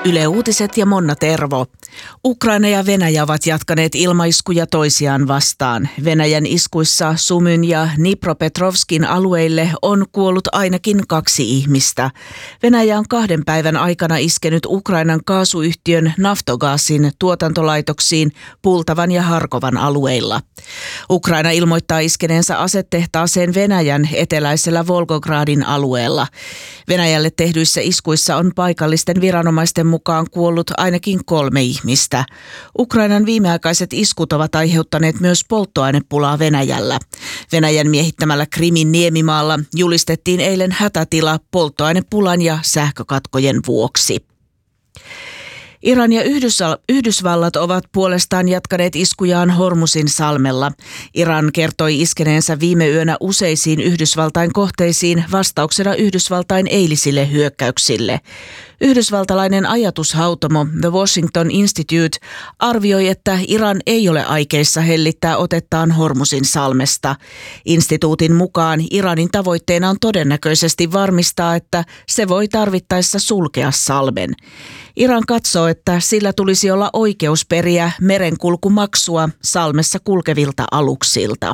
Yle Uutiset ja Monna Tervo. Ukraina ja Venäjä ovat jatkaneet ilmaiskuja toisiaan vastaan. Venäjän iskuissa Sumyn ja Dnipropetrovskin alueille on kuollut ainakin 2 ihmistä. Venäjä on 2 päivän aikana iskenyt Ukrainan kaasuyhtiön Naftogazin tuotantolaitoksiin Pultavan ja Harkovan alueilla. Ukraina ilmoittaa iskeneensä asetehtaaseen Venäjän eteläisellä Volgogradin alueella. Venäjälle tehdyissä iskuissa on paikallisten viranomaisten mukaan kuollut ainakin 3 ihmistä. Ukrainan viimeaikaiset iskut ovat aiheuttaneet myös polttoainepulaa Venäjällä. Venäjän miehittämällä Krimin niemimaalla julistettiin eilen hätätila polttoainepulan ja sähkökatkojen vuoksi. Iran ja Yhdysvallat ovat puolestaan jatkaneet iskujaan Hormuzin salmella. Iran kertoi iskeneensä viime yönä useisiin Yhdysvaltain kohteisiin vastauksena Yhdysvaltain eilisille hyökkäyksille. Yhdysvaltalainen ajatushautomo The Washington Institute arvioi, että Iran ei ole aikeissa hellittää otettaan Hormuzin salmesta. Instituutin mukaan Iranin tavoitteena on todennäköisesti varmistaa, että se voi tarvittaessa sulkea salmen. Iran katsoo, että sillä tulisi olla oikeus periä merenkulkumaksua salmessa kulkevilta aluksilta.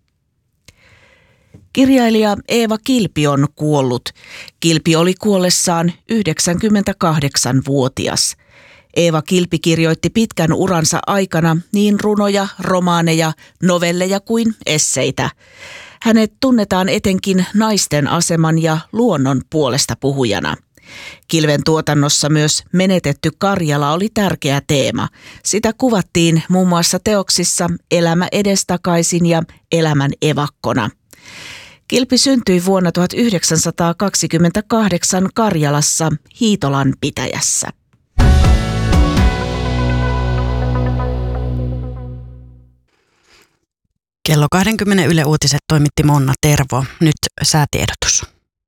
Kirjailija Eeva Kilpi on kuollut. Kilpi oli kuollessaan 98-vuotias. Eeva Kilpi kirjoitti pitkän uransa aikana niin runoja, romaaneja, novelleja kuin esseitä. Hänet tunnetaan etenkin naisten aseman ja luonnon puolesta puhujana. Kilven tuotannossa myös menetetty Karjala oli tärkeä teema. Sitä kuvattiin muun muassa teoksissa Elämä edestakaisin ja Elämän evakkona. Kilpi syntyi vuonna 1928 Karjalassa Hiitolan pitäjässä. Kello 20 Yle Uutiset toimitti Monna Tervo. Nyt säätiedotus.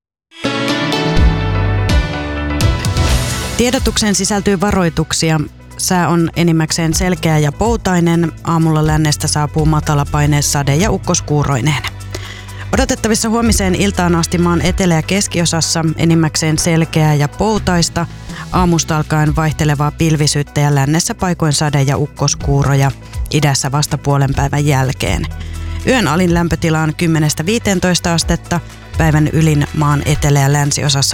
Tiedotukseen sisältyy varoituksia. Sää on enimmäkseen selkeä ja poutainen. Aamulla lännestä saapuu matalapaine sade- ja ukkoskuuroineen. Odotettavissa huomiseen iltaan asti maan etelä- ja keskiosassa enimmäkseen selkeää ja poutaista. Aamusta alkaen vaihtelevaa pilvisyyttä ja lännessä paikoin sade- ja ukkoskuuroja. Idässä vasta puolen päivän jälkeen. Yön alin lämpötila on 10-15 astetta. Päivän ylin maan etelä- ja länsiosassa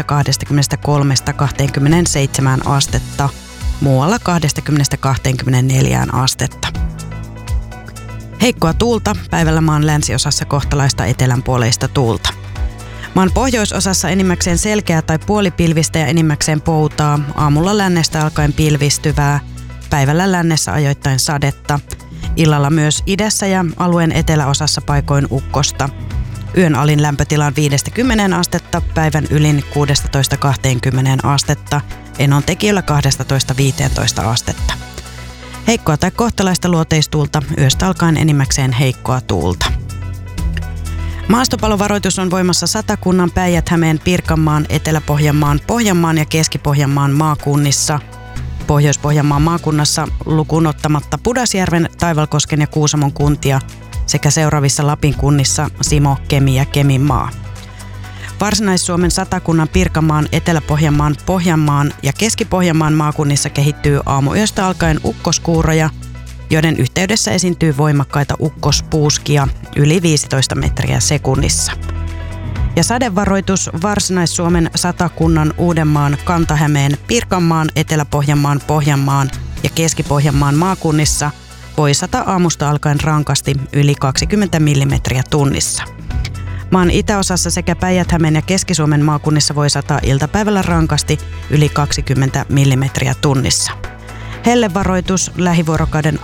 23-27 astetta. Muualla 20-24 astetta. Heikkoa tuulta, päivällä maan länsiosassa kohtalaista etelänpuoleista tuulta. Maan pohjoisosassa enimmäkseen selkeää tai puolipilvistä ja enimmäkseen poutaa, aamulla lännestä alkaen pilvistyvää, päivällä lännessä ajoittain sadetta, illalla myös idässä ja alueen eteläosassa paikoin ukkosta. Yön alin lämpötila on 5-10 astetta, päivän ylin 16-20 astetta, enontekijöllä 12-15 astetta. Heikkoa tai kohtalaista luoteistuulta, yöstä alkaen enimmäkseen heikkoa tuulta. Maastopalovaroitus on voimassa Satakunnan, Päijät-Hämeen, Pirkanmaan, Etelä-Pohjanmaan, Pohjanmaan ja Keski-Pohjanmaan maakunnissa. Pohjois-Pohjanmaan maakunnassa lukuun ottamatta Pudasjärven, Taivalkosken ja Kuusamon kuntia sekä seuraavissa Lapin kunnissa Simo, Kemi ja Keminmaa. Varsinais-Suomen, Satakunnan, Pirkanmaan, Etelä-Pohjanmaan, Pohjanmaan ja Keski-Pohjanmaan maakunnissa kehittyy aamuyöstä alkaen ukkoskuuroja, joiden yhteydessä esiintyy voimakkaita ukkospuuskia yli 15 metriä sekunnissa. Ja sadevaroitus Varsinais-Suomen, Satakunnan, Uudenmaan, Kanta-Hämeen, Pirkanmaan, Etelä-Pohjanmaan, Pohjanmaan ja Keski-Pohjanmaan maakunnissa voi sata aamusta alkaen rankasti yli 20 millimetriä tunnissa. Maan itäosassa sekä Päijät-Hämeen ja Keski-Suomen maakunnissa voi sataa iltapäivällä rankasti yli 20 millimetriä tunnissa. Hellevaroitus lähivuorokauden